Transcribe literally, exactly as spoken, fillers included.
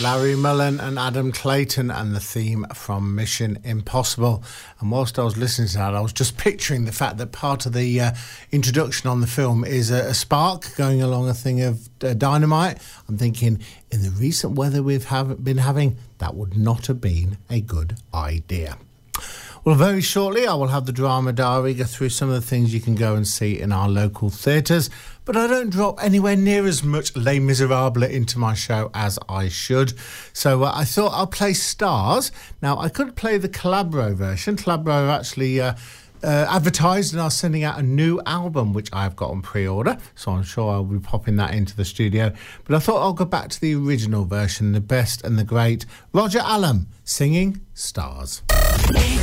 Larry Mullen and Adam Clayton and the theme from Mission Impossible. And whilst I was listening to that, I was just picturing the fact that part of the uh, introduction on the film is a, a spark going along a thing of uh, dynamite. I'm thinking, in the recent weather we've have been having, that would not have been a good idea. Well, very shortly I will have the Drama Diary, go through some of the things you can go and see in our local theatres, but I don't drop anywhere near as much Les Miserables into my show as I should. So uh, I thought I'll play Stars. Now, I could play the Calabro version. Calabro actually uh, uh, advertised and are sending out a new album, which I've got on pre-order, so I'm sure I'll be popping that into the studio. But I thought I'll go back to the original version, the best and the great Roger Allam singing Stars.